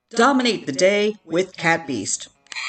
Dominate the day with Cat Beast.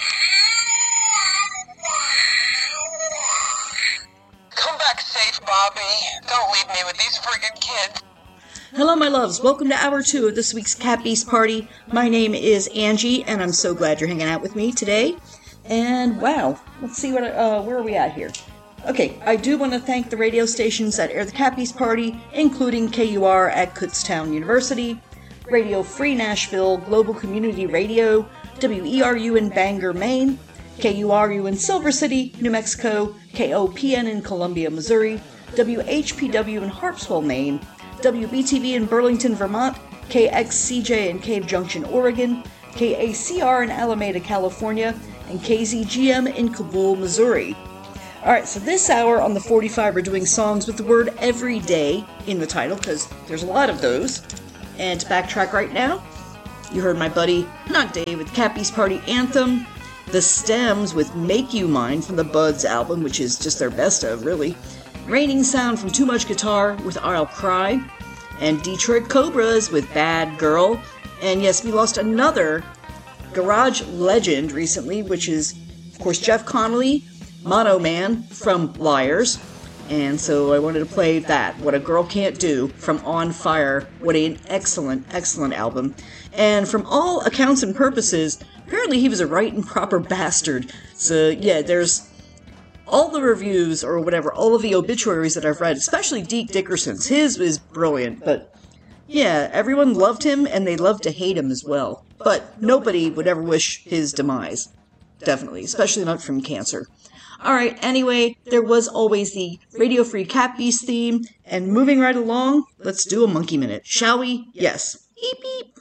Come back safe, Bobby. Don't leave me with these friggin' kids. Hello, my loves. Welcome to Hour 2 of this week's Cat Beast Party. My name is Angie, and I'm so glad you're hanging out with me today. And wow, let's see where are we at here. Okay, I do want to thank the radio stations that air the Cat Beast Party, including KUR at Kutztown University, Radio Free Nashville, Global Community Radio, WERU in Bangor, Maine, KURU in Silver City, New Mexico, KOPN in Columbia, Missouri, WHPW in Harpswell, Maine, WBTV in Burlington, Vermont, KXCJ in Cave Junction, Oregon, KACR in Alameda, California, and KZGM in Kabul, Missouri. Alright, so this hour on the 45 we're doing songs with the word every day in the title, because there's a lot of those. And to backtrack right now, you heard my buddy, not Dave, with Cat Beast Party Anthem, The Stems with Make You Mine from the Buds album, which is just their best of, really, Raining Sound from Too Much Guitar with I'll Cry, and Detroit Cobras with Bad Girl. And yes, we lost another garage legend recently, which is, of course, Jeff Connolly, Mono Man from Liars. And so I wanted to play that, What a Girl Can't Do, from On Fire. What an excellent, excellent album. And from all accounts and purposes, apparently he was a right and proper bastard. So yeah, there's all the reviews, or whatever, all of the obituaries that I've read, especially Deke Dickerson's. His was brilliant, but yeah, everyone loved him, and they loved to hate him as well. But nobody would ever wish his demise. Definitely, especially not from cancer. Alright, anyway, there was always the Radio Free Cat Beast theme, and moving right along, let's do a monkey minute, shall we? Yes. Beep beep.